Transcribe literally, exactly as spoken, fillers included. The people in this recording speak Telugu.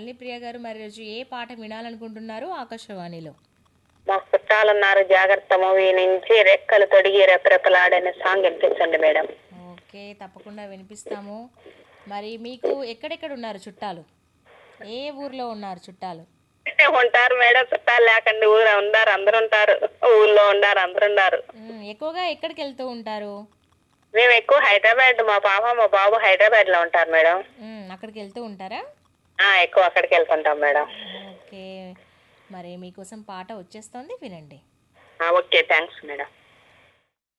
నల్లి ప్రియ గారు, మరి రోజు ఏ పాట వినాలనుకుంటున్నారు ఆకాశవాణిలో? మా చుట్టాలున్నారు జాగ్రత్త మూవీ నుంచి రెక్కలు తొడిగి రెపరెపలాడనే సాంగ్ వినిపించండి మేడం. ఓకే, తప్పకుండా వినిపిస్తాము. మరి మీకు ఎక్కడెక్కడ ఉన్నారు చుట్టాలు? ఏ ఊర్లో ఉన్నారు చుట్టాలు? ఉంటారు మేడం, చుట్టాలు లేకండి ఊరు ఉన్నారు, అందరు ఉంటారు, ఊళ్ళో ఉండారు, అందరు ఉన్నారు. ఉమ్, ఎక్కువగా ఎక్కడికి వెళ్తూ ఉంటారు? మేము ఎక్కువ హైదరాబాద్, మా పాప మా బాబు హైదరాబాద్ లో ఉంటారు మేడం. ఉమ్, అక్కడికి వెళ్తూ ఉంటారా? ఆ ఎక్కువ అక్కడికి వెళ్తుంటాం మేడం. ఓకే, మరి మీకోసం పాట వచ్చేస్తుంది, వినండి. Okay, thanks madam.